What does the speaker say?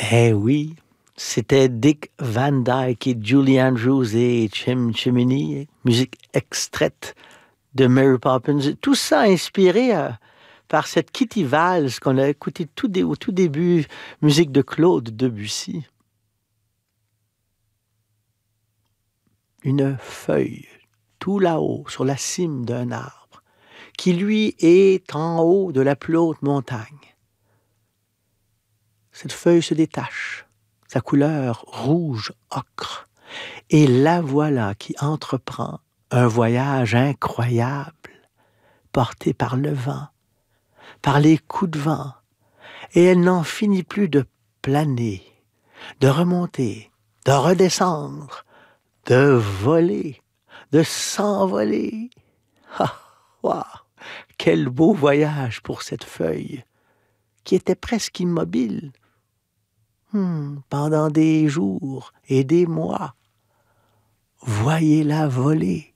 Eh oui, c'était Dick Van Dyke et Julie Andrews et Chim Chimney, musique extraite de Mary Poppins. Tout ça inspiré par cette Kitty Valse qu'on a écouté au tout début, musique de Claude Debussy. Une feuille, tout là-haut, sur la cime d'un arbre, qui lui est en haut de la plus haute montagne. Cette feuille se détache, sa couleur rouge ocre, et la voilà qui entreprend un voyage incroyable, porté par le vent, par les coups de vent, et elle n'en finit plus de planer, de remonter, de redescendre, de voler, de s'envoler. Ah, waouh! Quel beau voyage pour cette feuille, qui était presque immobile, pendant des jours et des mois. Voyez-la voler.